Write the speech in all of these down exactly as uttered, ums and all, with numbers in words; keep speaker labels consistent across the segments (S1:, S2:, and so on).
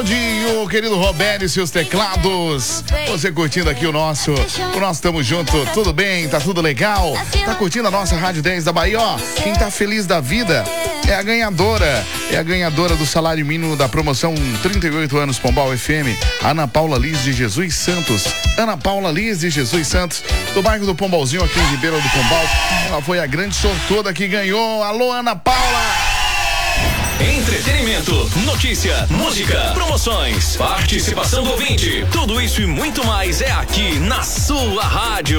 S1: Claudinho, o querido Roberto e seus teclados. Você curtindo aqui o nosso, o nosso Tamo Junto, tudo bem? Tá tudo legal? Tá curtindo a nossa Rádio dez da Bahia? Ó, quem tá feliz da vida é a ganhadora, é a ganhadora do salário mínimo da promoção trinta e oito anos Pombal F M, Ana Paula Liz de Jesus Santos. Ana Paula Liz de Jesus Santos, do bairro do Pombalzinho, aqui em Ribeira do Pombal. Ela foi a grande sortuda que ganhou. Alô, Ana Paula!
S2: Entretenimento, notícia, música, promoções, participação do ouvinte. Tudo isso e muito mais é aqui na sua rádio.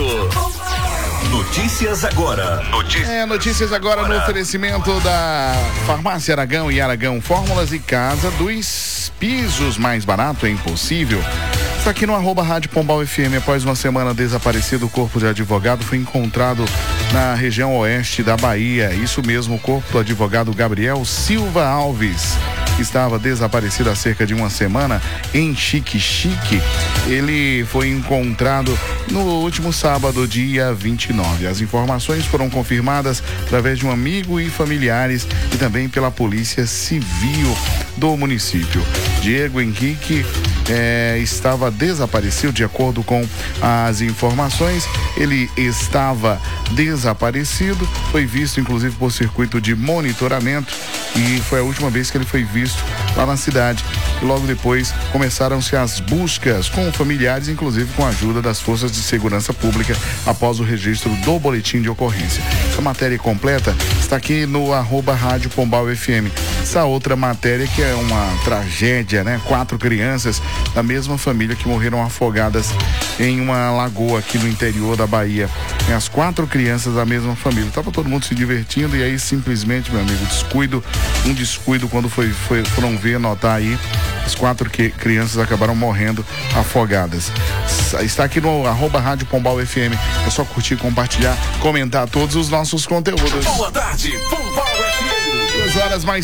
S2: Notícias agora.
S1: Notícias, é, notícias agora, agora no oferecimento da Farmácia Aragão e Aragão Fórmulas e Casa dos Pisos. Mais barato é impossível. Está aqui no arroba Rádio Pombal F M. Após uma semana desaparecido, o corpo de advogado foi encontrado na região oeste da Bahia. Isso mesmo, o corpo do advogado Gabriel Silva Alves estava desaparecido há cerca de uma semana em Xique-Xique. Ele foi encontrado no último sábado, dia vinte e nove. As informações foram confirmadas através de um amigo e familiares e também pela Polícia Civil do município. Diego Henrique é, estava desaparecido, de acordo com as informações. Ele estava desaparecido, foi visto inclusive por circuito de monitoramento e foi a última vez que ele foi visto lá na cidade. E logo depois começaram-se as buscas com familiares, inclusive com a ajuda das forças de segurança pública após o registro do boletim de ocorrência. Essa matéria completa está aqui no arroba Rádio Pombal F M. Essa outra matéria que é uma tragédia, né? Quatro crianças da mesma família que morreram afogadas em uma lagoa aqui no interior da Bahia. As quatro crianças da mesma família. Tava todo mundo se divertindo e aí simplesmente, meu amigo, descuido, um descuido quando foi, foi, foram ver, notar aí, as quatro que, crianças acabaram morrendo afogadas. Está aqui no arroba Rádio Pombal F M. É só curtir, compartilhar, comentar todos os nossos conteúdos.
S2: Boa tarde, Pombal F M.
S1: Duas horas mais